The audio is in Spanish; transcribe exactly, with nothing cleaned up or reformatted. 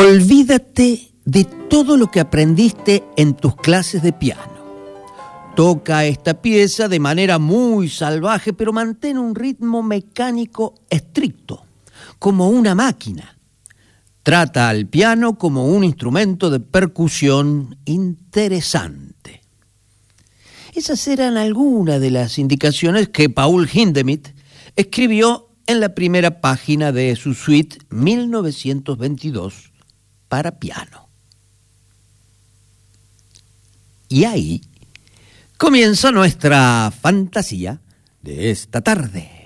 Olvídate de todo lo que aprendiste en tus clases de piano. Toca esta pieza de manera muy salvaje, pero mantén un ritmo mecánico estricto, como una máquina. Trata al piano como un instrumento de percusión interesante. Esas eran algunas de las indicaciones que Paul Hindemith escribió en la primera página de su suite mil novecientos veintidós para piano. Y ahí comienza nuestra fantasía de esta tarde.